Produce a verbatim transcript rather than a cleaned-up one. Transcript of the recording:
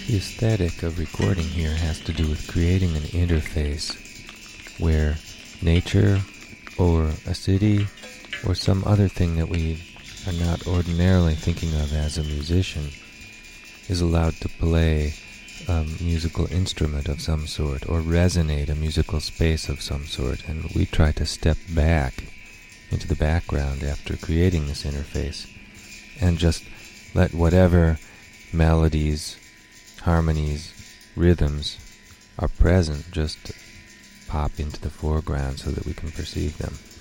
The aesthetic of recording here has to do with creating an interface where nature or a city or some other thing that we are not ordinarily thinking of as a musician is allowed to play a musical instrument of some sort or resonate a musical space of some sort, and we try to step back into the background after creating this interface and just let whatever melodies, harmonies, rhythms are present just pop into the foreground so that we can perceive them.